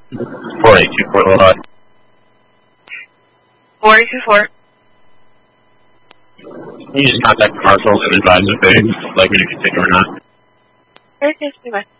4824, hold on. 4824. You just contact the marshals and advise if they like me to continue or not. Okay, bye.